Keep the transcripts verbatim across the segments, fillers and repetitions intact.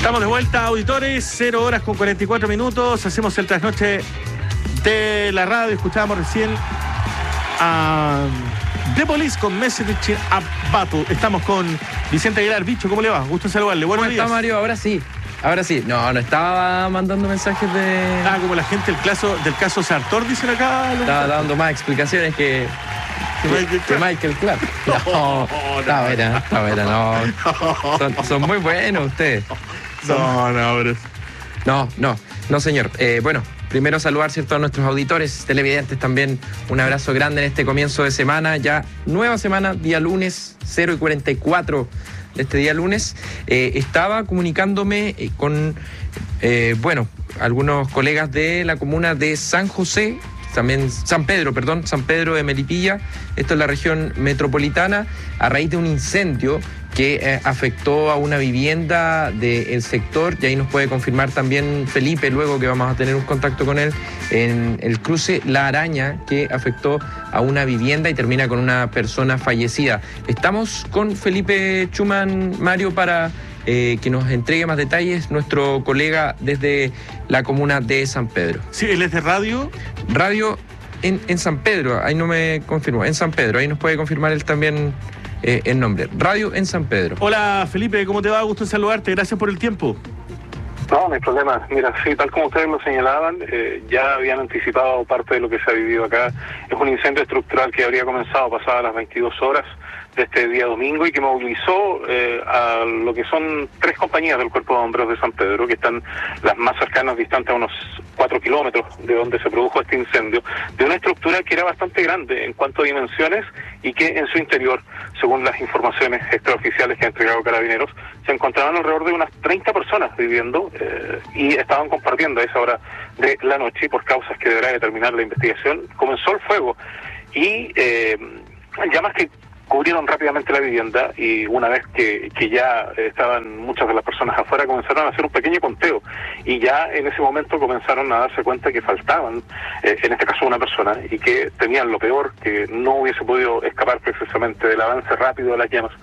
Estamos de vuelta, auditores, cero horas con cuarenta y cuatro minutos. Hacemos el trasnoche de la radio. Escuchábamos recién a The Police con Message a Battle. Estamos con Vicente Aguilar. Bicho, ¿cómo le va? Gusto saludarle. Buenos ¿Cómo días. está, Mario? Ahora sí. Ahora sí. No, no estaba mandando mensajes de... Ah, como la gente del caso, del caso Sartor, dicen acá. Estaba dando más explicaciones que... Que Michael Clark. Michael Clark. No, no, está buena, está buena, no. Son, son muy buenos ustedes. Son... No, no, pero... No, no, no, señor. Eh, bueno, primero saludar, ¿cierto?, a nuestros auditores, televidentes también. Un abrazo grande en este comienzo de semana. Ya nueva semana, día lunes, cero y cuarenta y cuatro de este día lunes. Eh, estaba comunicándome eh, con, eh, bueno, algunos colegas de la comuna de San José, también San Pedro, perdón, San Pedro de Melipilla. Esto es la región metropolitana, a raíz de un incendio que eh, afectó a una vivienda del sector, y ahí nos puede confirmar también Felipe, luego que vamos a tener un contacto con él, en el cruce La Araña, que afectó a una vivienda y termina con una persona fallecida. Estamos con Felipe Schumann, Mario, para eh, que nos entregue más detalles, nuestro colega desde la comuna de San Pedro. Sí, él es de radio. Radio en, en San Pedro, ahí no me confirmó, en San Pedro, ahí nos puede confirmar él también eh, el nombre. Radio en San Pedro. Hola Felipe, ¿cómo te va? Gusto en saludarte, gracias por el tiempo. No, no hay problema. Mira, sí, tal como ustedes lo señalaban, eh, ya habían anticipado parte de lo que se ha vivido acá. Es un incendio estructural que habría comenzado pasadas las veintidós horas de este día domingo y que movilizó eh, a lo que son tres compañías del Cuerpo de Bomberos de San Pedro, que están las más cercanas, distantes a unos cuatro kilómetros de donde se produjo este incendio, de una estructura que era bastante grande en cuanto a dimensiones y que en su interior, según las informaciones extraoficiales que ha entregado Carabineros, se encontraban alrededor de unas treinta personas viviendo eh, y estaban compartiendo a esa hora de la noche, y por causas que deberá determinar la investigación, comenzó el fuego y eh, llamas que cubrieron rápidamente la vivienda, y una vez que, que ya estaban muchas de las personas afuera, comenzaron a hacer un pequeño conteo, y ya en ese momento comenzaron a darse cuenta que faltaban, eh, en este caso una persona, y que tenían lo peor, que no hubiese podido escapar precisamente del avance rápido de las llamas.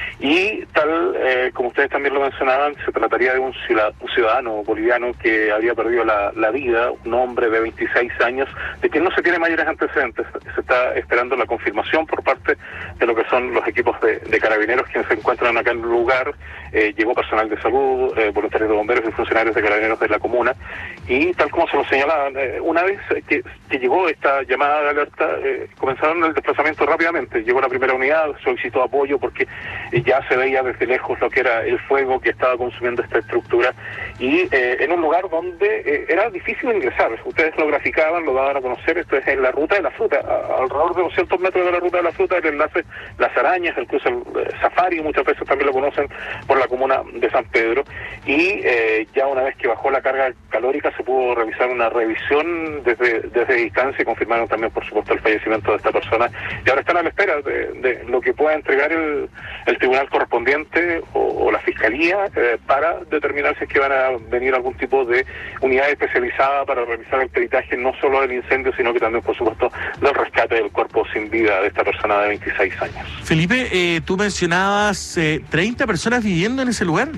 Y tal, eh, como ustedes también lo mencionaban, se trataría de un ciudadano boliviano que había perdido la, la vida, un hombre de veintiséis años, de quien no se tiene mayores antecedentes. Se está esperando la confirmación por parte de lo que son los equipos de, de Carabineros quienes se encuentran acá en el lugar. Eh, llegó personal de salud, eh, voluntarios de bomberos y funcionarios de Carabineros de la comuna, y tal como se lo señalaban, eh, una vez que, que llegó esta llamada de alerta, eh, comenzaron el desplazamiento rápidamente. Llegó la primera unidad, solicitó apoyo porque eh, ya se veía desde lejos lo que era el fuego que estaba consumiendo esta estructura, y eh, en un lugar donde eh, era difícil ingresar. Ustedes lo graficaban, lo daban a conocer. Esto es en la ruta de la fruta, a, alrededor de doscientos metros de la ruta de la fruta, el enlace Las Arañas, el cruce eh, Safari, muchas veces también lo conocen por la comuna de San Pedro, y eh, ya una vez que bajó la carga calórica se pudo realizar una revisión desde, desde distancia, y confirmaron también, por supuesto, el fallecimiento de esta persona, y ahora están a la espera de, de lo que pueda entregar el, el tribunal correspondiente o, o la fiscalía eh, para determinar si es que van a venir algún tipo de unidad especializada para realizar el peritaje, no solo del incendio, sino que también, por supuesto, del rescate del cuerpo sin vida de esta persona de veintiséis años. Felipe, eh, tú mencionabas eh, treinta personas viviendo en ese lugar.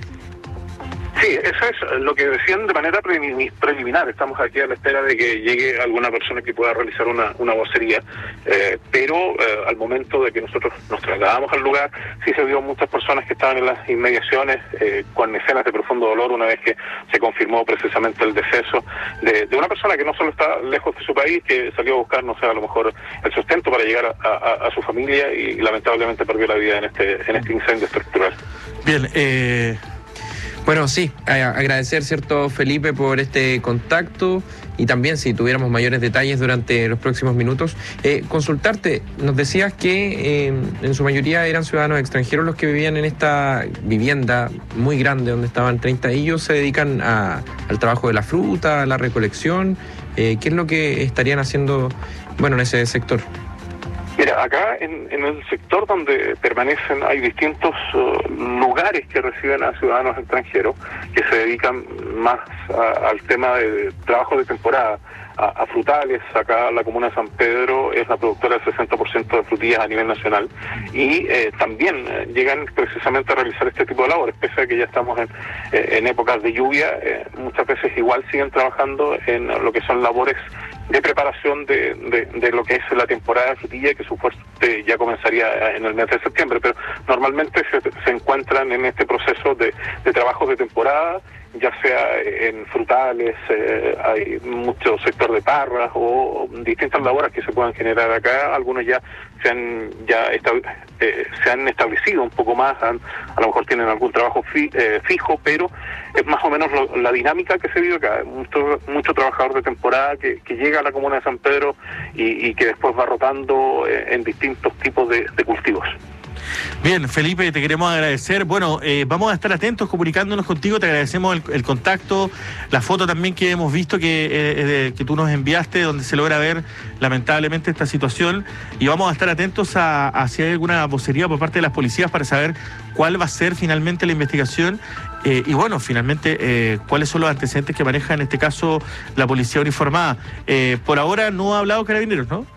Sí, eso es lo que decían de manera preliminar. Estamos aquí a la espera de que llegue alguna persona que pueda realizar una, una vocería, eh, pero eh, al momento de que nosotros nos trasladamos al lugar, sí se vio muchas personas que estaban en las inmediaciones eh, con escenas de profundo dolor, una vez que se confirmó precisamente el deceso de, de una persona que no solo está lejos de su país, que salió a buscar, no sé, a lo mejor el sustento para llegar a, a, a su familia, y lamentablemente perdió la vida en este, en este incendio estructural. Bien, eh... Bueno, sí, agradecer, ¿cierto, Felipe, por este contacto, y también si tuviéramos mayores detalles durante los próximos minutos. Eh, consultarte, nos decías que eh, en su mayoría eran ciudadanos extranjeros los que vivían en esta vivienda muy grande donde estaban treinta. Ellos se dedican a, al trabajo de la fruta, a la recolección. Eh, ¿Qué es lo que estarían haciendo, bueno, en ese sector? Mira, acá en, en el sector donde permanecen hay distintos uh, lugares que reciben a ciudadanos extranjeros que se dedican más a, al tema de trabajo de temporada, a, a frutales. Acá la comuna de San Pedro es la productora del sesenta por ciento de frutillas a nivel nacional y eh, también eh, llegan precisamente a realizar este tipo de labores, pese a que ya estamos en, eh, en épocas de lluvia, eh, muchas veces igual siguen trabajando en lo que son labores de preparación de, de, de lo que es la temporada de frutilla, que su fuerte ya comenzaría en el mes de septiembre, pero normalmente se, se encuentran en este proceso de, de trabajos de temporada, ya sea en frutales, eh, hay mucho sector de parras o distintas labores que se puedan generar acá. Algunos ya se han ya estab- eh, se han establecido un poco más, han, a lo mejor tienen algún trabajo fi- eh, fijo, pero es más o menos lo, la dinámica que se vive acá. Mucho, mucho trabajador de temporada que, que llega a la comuna de San Pedro y, y que después va rotando eh, en distintos tipos de, de cultivos. Bien, Felipe, te queremos agradecer. Bueno, eh, vamos a estar atentos comunicándonos contigo. Te agradecemos el, el contacto, la foto también que hemos visto que, eh, de, que tú nos enviaste, donde se logra ver lamentablemente esta situación. Y vamos a estar atentos a, a si hay alguna vocería por parte de las policías para saber cuál va a ser finalmente la investigación. Eh, y bueno, finalmente, eh, cuáles son los antecedentes que maneja en este caso la policía uniformada. Eh, por ahora no ha hablado Carabineros, ¿no?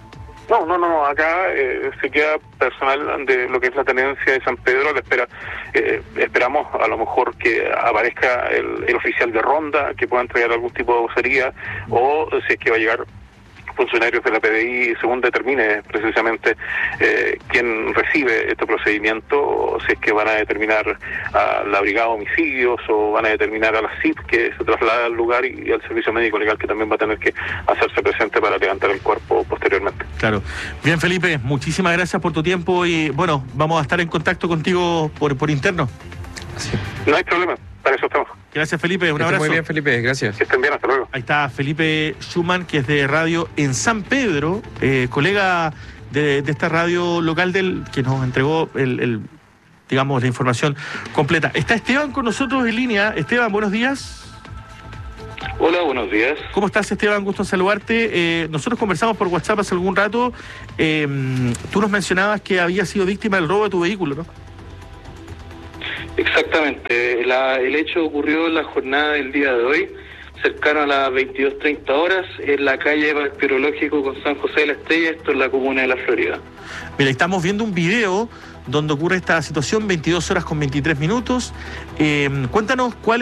No, no, no, acá eh, se queda personal de lo que es la tenencia de San Pedro a la espera. Eh, esperamos a lo mejor que aparezca el, el oficial de ronda, que pueda entregar algún tipo de vocería, o si es que va a llegar funcionarios de la P D I según determine precisamente eh, quién recibe este procedimiento, o si es que van a determinar a la Brigada de Homicidios o van a determinar a la C I P que se traslada al lugar y, y al Servicio Médico Legal, que también va a tener que hacerse presente para levantar el cuerpo posteriormente. Claro. Bien, Felipe, muchísimas gracias por tu tiempo y bueno, vamos a estar en contacto contigo por, por interno. Sí. No hay problema, para eso estamos. Gracias, Felipe, un abrazo. Muy bien, Felipe, gracias. Que estén bien, hasta luego. Ahí está Felipe Schumann, que es de radio en San Pedro, eh, colega de, de esta radio local del que nos entregó el, el, digamos, la información completa. Está Esteban con nosotros en línea. Esteban, buenos días. Hola, buenos días. ¿Cómo estás, Esteban? Gusto en saludarte. Eh, nosotros conversamos por WhatsApp hace algún rato. Eh, tú nos mencionabas que habías sido víctima del robo de tu vehículo, ¿no? Exactamente. La, el hecho ocurrió en la jornada del día de hoy, cercano a las veintidós treinta horas, en la calle Bacteriológico con San José de la Estrella, esto en la comuna de La Florida. Mira, estamos viendo un video donde ocurre esta situación, veintidós horas con veintitrés minutos. Eh, cuéntanos cuál